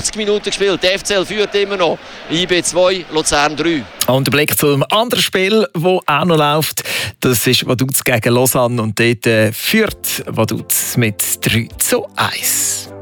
80 Minuten gespielt, der FCL führt immer noch. IB 2, Luzern 3. Und der Blick zum anderen Spiel, das auch noch läuft, das ist Vaduz gegen Lausanne und dort führt Vaduz mit 3:1.